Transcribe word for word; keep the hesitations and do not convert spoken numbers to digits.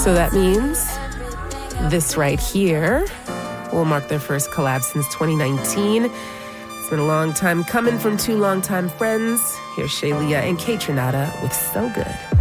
So that means this right here will mark their first collab since twenty nineteen. It's been a long time coming from two longtime friends. Here's Shalia and Kaytranada with So Good.